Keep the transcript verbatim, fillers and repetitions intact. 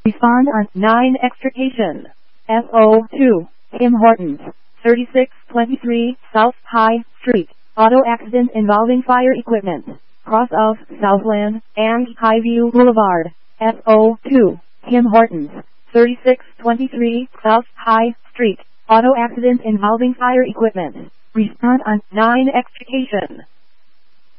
Respond on nine extrication. S O two, Tim Hortons, thirty-six twenty-three South High Street. Auto accident involving fire equipment. Cross of Southland and Highview Boulevard. S O two, Tim Hortons, thirty-six twenty-three South High Street. Auto accident involving fire equipment. Respond on nine extrication.